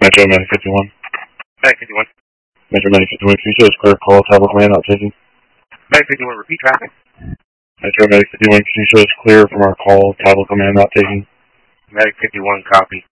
Metro Medic 51. Medic 51. Metro Medic 51, can you show us clear call, tablet command not taking? Medic 51, repeat traffic. Metro Medic 51, can you show us clear from our call, tablet command not taking? Medic 51, copy.